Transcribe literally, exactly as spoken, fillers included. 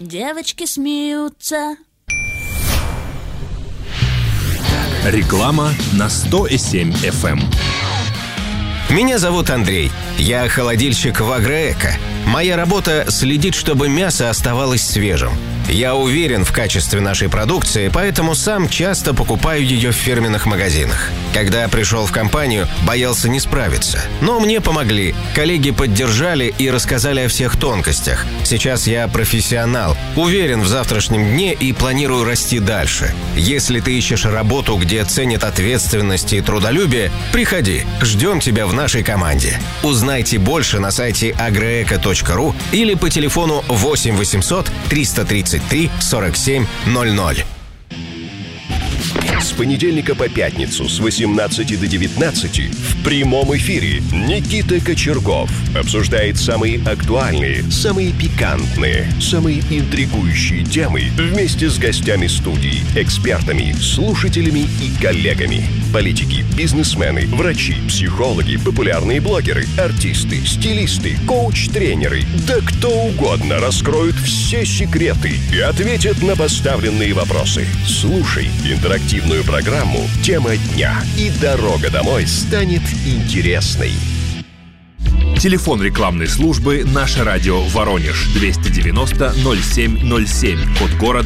девочки смеются. Реклама на сто семь эф эм. Меня зовут Андрей. Я холодильщик в Агроэко. Моя работа – следить, чтобы мясо оставалось свежим. Я уверен в качестве нашей продукции, поэтому сам часто покупаю ее в фирменных магазинах. Когда пришел в компанию, боялся не справиться. Но мне помогли. Коллеги поддержали и рассказали о всех тонкостях. Сейчас я профессионал, уверен в завтрашнем дне и планирую расти дальше. Если ты ищешь работу, где ценят ответственность и трудолюбие, приходи. Ждем тебя в нашей команде. Узнайте больше на сайте агроэко точка ру или по телефону восемь восемьсот триста тридцать три сорок семь ноль ноль. С понедельника по пятницу с восемнадцати до девятнадцати в прямом эфире Никита Кочергов обсуждает самые актуальные, самые пикантные, самые интригующие темы вместе с гостями студии, экспертами, слушателями и коллегами. Политики, бизнесмены, врачи, психологи, популярные блогеры, артисты, стилисты, коуч-тренеры, да кто угодно раскроют все секреты и ответят на поставленные вопросы. Слушай интерактивную программу «Тема дня», и дорога домой станет интересной. Телефон рекламной службы «Наше радио Воронеж» двести девяносто ноль семь ноль семь, код города